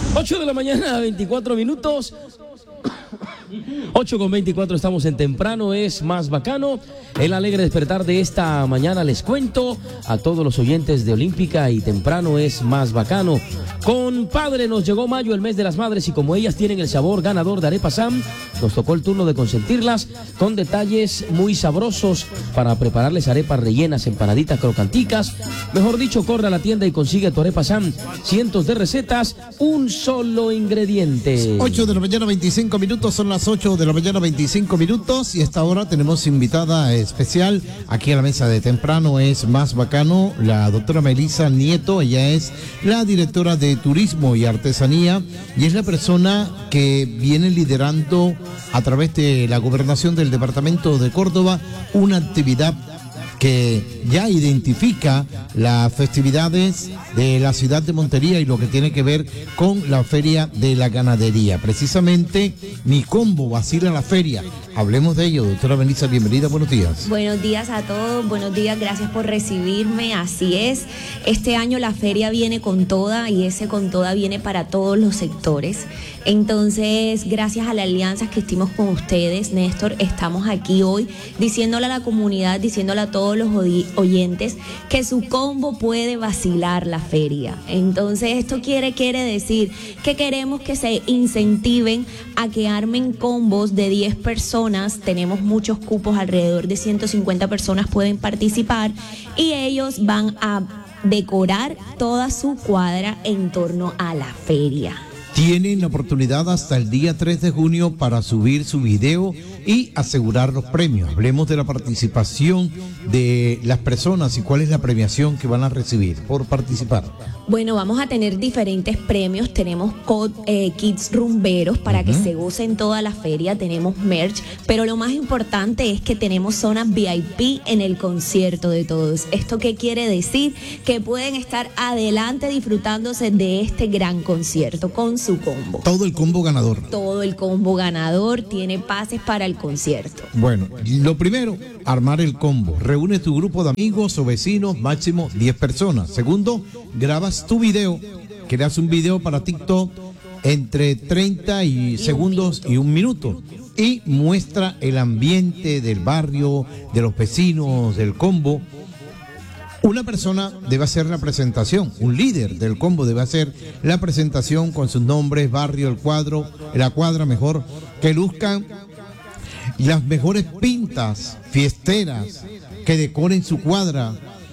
8 de la mañana, 24 minutos. 8:24, estamos en Temprano es más bacano. El alegre despertar de esta mañana les cuento a todos los oyentes de Olímpica y Temprano es más bacano. Compadre, nos llegó mayo, el mes de las madres, y como ellas tienen el sabor ganador de Arepa Sam, nos tocó el turno de consentirlas con detalles muy sabrosos para prepararles arepas rellenas, empanaditas crocanticas. Mejor dicho, corre a la tienda y consigue tu Arepa Sam. Cientos de recetas, un solo ingrediente. 8 de la mañana, 25 minutos, son las 8 de la mañana, 25 minutos, y a esta hora tenemos invitada especial aquí a la mesa de Temprano es más bacano, la doctora Melissa Nieto. Ella es la directora de Turismo y Artesanía y es la persona que viene liderando a través de la gobernación del departamento de Córdoba una actividad que ya identifica las festividades de la ciudad de Montería y lo que tiene que ver con la feria de la ganadería. Precisamente, Mi Combo vacila la feria. Hablemos de ello, doctora Melissa, bienvenida, buenos días. Buenos días a todos, buenos días, gracias por recibirme, así es. Este año la feria viene con toda y ese con toda viene para todos los sectores. Entonces, gracias a las alianzas que hicimos con ustedes, Néstor, estamos aquí hoy diciéndole a la comunidad, diciéndole a todos los oyentes que su combo puede vacilar la feria. Entonces, esto quiere decir que queremos que se incentiven a que armen combos de 10 personas. Tenemos muchos cupos, alrededor de 150 personas pueden participar y ellos van a decorar toda su cuadra en torno a la feria. Tienen la oportunidad hasta el día 3 de junio para subir su video y asegurar los premios. Hablemos de la participación de las personas y cuál es la premiación que van a recibir por participar. Bueno, vamos a tener diferentes premios. Tenemos kits rumberos para que se gocen toda la feria. Tenemos merch, pero lo más importante es que tenemos zonas VIP en el concierto de todos. ¿Esto qué quiere decir? Que pueden estar adelante disfrutándose de este gran concierto con su combo. Todo el combo ganador. Todo el combo ganador tiene pases para el concierto. Bueno, lo primero, armar el combo. Reúne tu grupo de amigos o vecinos, máximo 10 personas. Segundo, grabas tu video, creas un video para TikTok entre 30 segundos y un minuto y muestra el ambiente del barrio, de los vecinos, del combo. Una persona debe hacer la presentación, un líder del combo debe hacer la presentación con sus nombres, barrio, la cuadra mejor, que luzcan las mejores pintas fiesteras, que decoren su cuadra,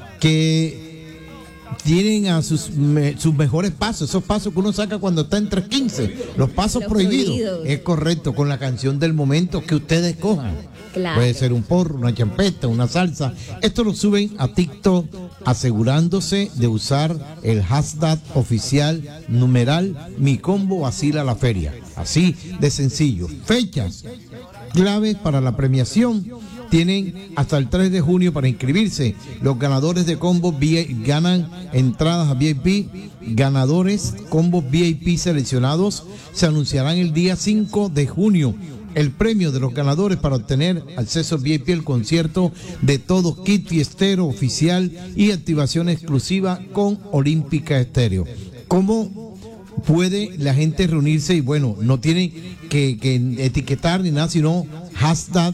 que tienen a sus mejores pasos, esos pasos que uno saca cuando está en 315, los pasos prohibidos. Es correcto, con la canción del momento que ustedes cojan. Claro. Puede ser un porro, una champeta, una salsa. Esto lo suben a TikTok asegurándose de usar el hashtag oficial numeral Mi Combo vacila la feria. Así de sencillo. Fechas claves para la premiación. Tienen hasta el 3 de junio para inscribirse. Los ganadores de combos ganan entradas a VIP. Ganadores combos VIP seleccionados se anunciarán el día 5 de junio. El premio de los ganadores para obtener acceso VIP al concierto de todos, kit fiestero oficial y activación exclusiva con Olímpica Estéreo. ¿Cómo puede la gente reunirse? Y bueno, no tienen que etiquetar ni nada, sino hashtag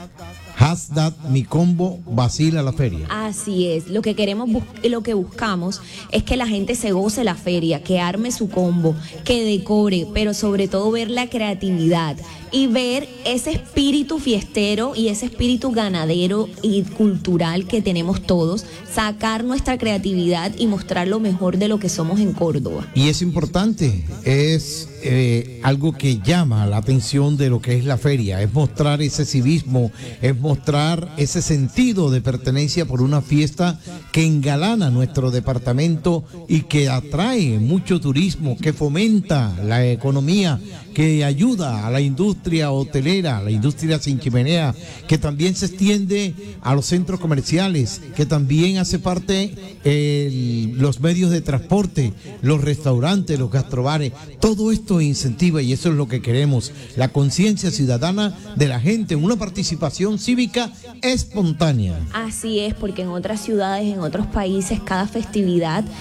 Mi Combo vacila la feria. Así es, lo que queremos lo que buscamos es que la gente se goce la feria, que arme su combo, que decore, pero sobre todo ver la creatividad y ver ese espíritu fiestero y ese espíritu ganadero y cultural que tenemos todos, sacar nuestra creatividad y mostrar lo mejor de lo que somos en Córdoba. Y es importante, es algo que llama la atención de lo que es la feria, es mostrar ese civismo, es mostrar ese sentido de pertenencia por una fiesta que engalana nuestro departamento y que atrae mucho turismo, que fomenta la economía, que ayuda a la industria hotelera, a la industria sin chimenea, que también se extiende a los centros comerciales, que también hace parte los medios de transporte, los restaurantes, los gastrobares. Todo esto incentiva y eso es lo que queremos, la conciencia ciudadana de la gente, una participación cívica espontánea. Así es, porque en otras ciudades, en otros países, cada festividad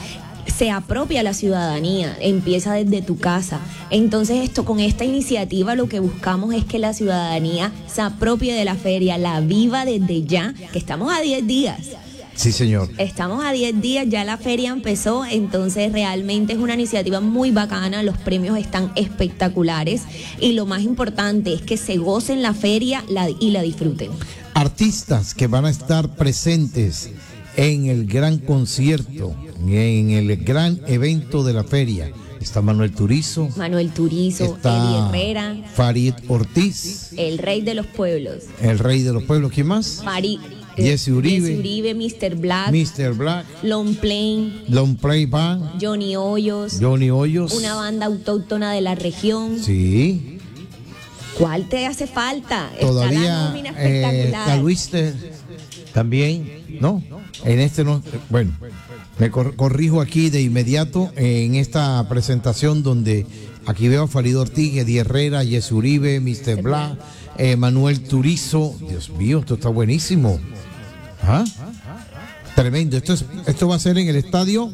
se apropia la ciudadanía, empieza desde tu casa. Entonces con esta iniciativa lo que buscamos es que la ciudadanía se apropie de la feria, la viva desde ya, que estamos a 10 días. Sí, señor. Estamos a 10 días, ya la feria empezó, entonces realmente es una iniciativa muy bacana, los premios están espectaculares y lo más importante es que se gocen la feria y la disfruten. Artistas que van a estar presentes en el gran concierto, en el gran evento de la feria. Está Manuel Turizo, está Eddie Herrera, Farid Ortiz, el rey de los pueblos. El rey de los pueblos, ¿quién más? Jesse Uribe, Mr. Black, Long Play Band, Johnny Hoyos, una banda autóctona de la región. Sí. ¿Cuál te hace falta? Todavía está la nómina espectacular. Calviste también, ¿no? En este no, bueno, me corrijo aquí de inmediato en esta presentación donde aquí veo a Farid Ortiz, Eddie Herrera, Jesse Uribe, Mr. Black, Manuel Turizo. Dios mío, esto está buenísimo. ¿Ah? Tremendo. Esto va a ser en el estadio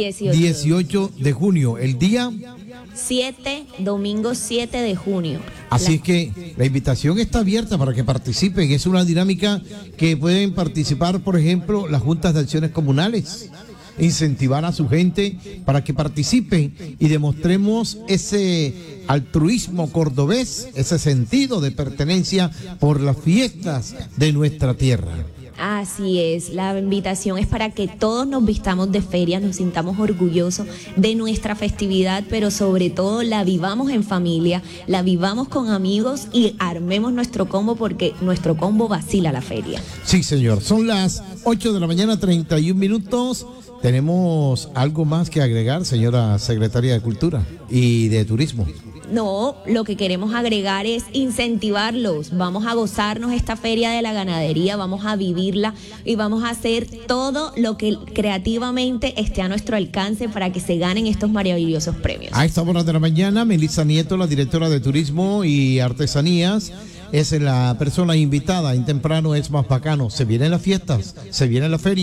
18 de junio, el día 7, domingo 7 de junio. Así es que la invitación está abierta para que participen. Es una dinámica que pueden participar, por ejemplo, las juntas de acciones comunales. Incentivar a su gente para que participen y demostremos ese altruismo cordobés, ese sentido de pertenencia por las fiestas de nuestra tierra. Así es, la invitación es para que todos nos vistamos de feria, nos sintamos orgullosos de nuestra festividad, pero sobre todo la vivamos en familia, la vivamos con amigos y armemos nuestro combo porque nuestro combo vacila la feria. Sí, señor, son las 8 de la mañana, 31 minutos. ¿Tenemos algo más que agregar, señora secretaria de Cultura y de Turismo? No, lo que queremos agregar es incentivarlos. Vamos a gozarnos esta feria de la ganadería, vamos a vivirla y vamos a hacer todo lo que creativamente esté a nuestro alcance para que se ganen estos maravillosos premios. A esta hora de la mañana, Melissa Nieto, la directora de Turismo y Artesanías, es la persona invitada en Temprano es Más Bacano. Se vienen las fiestas, se viene la feria.